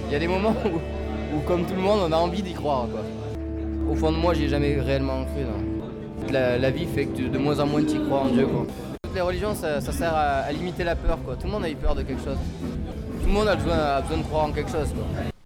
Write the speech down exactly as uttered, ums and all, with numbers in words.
Il y a des moments où, où, comme tout le monde, on a envie d'y croire, quoi. Au fond de moi, j'y ai jamais réellement cru, non. La, la vie fait que tu, de moins en moins tu y crois en Dieu, quoi. Toutes les religions, ça, ça sert à, à limiter la peur, quoi. Tout le monde a eu peur de quelque chose. Tout le monde a besoin, a besoin de croire en quelque chose, quoi.